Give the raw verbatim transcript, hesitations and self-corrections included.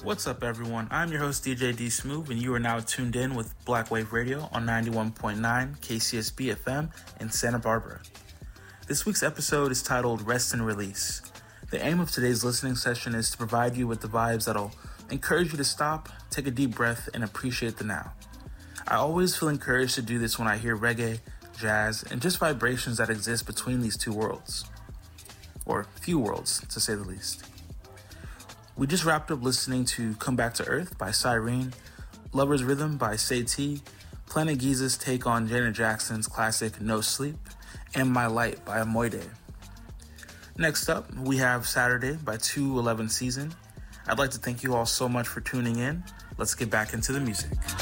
What's up, everyone? I'm your host, D J D Smooth, and you are now tuned in with Black Wave Radio on ninety-one point nine K C S B F M in Santa Barbara. This week's episode is titled Rest and Release. The aim of today's listening session is to provide you with the vibes that'll encourage you to stop, take a deep breath, and appreciate the now. I always feel encouraged to do this when I hear reggae, jazz, and just vibrations that exist between these two worlds. Or few worlds, to say the least. We just wrapped up listening to Come Back to Earth by Cyrene, Lover's Rhythm by Say T, Planet Giza's take on Janet Jackson's classic No Sleep, and My Light by Moide. Next up, we have Saturday by two eleven Season. I'd like to thank you all so much for tuning in. Let's get back into the music.